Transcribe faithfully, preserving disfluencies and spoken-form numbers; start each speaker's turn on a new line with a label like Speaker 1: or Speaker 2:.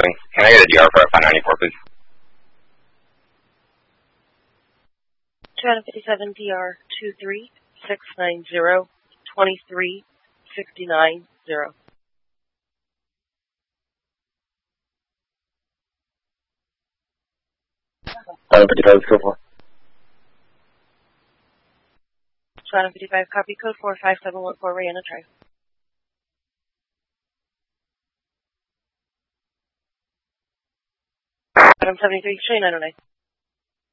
Speaker 1: fifty-seven. Can I get a D R for five ninety-four, please?
Speaker 2: two fifty-seven D R two three six nine zero two three six nine zero.
Speaker 1: seven fifty-five, code four.
Speaker 2: seven fifty-five, copy code four five seven one four, Rihanna Drive. Item seventy-three, Shane nine oh nine.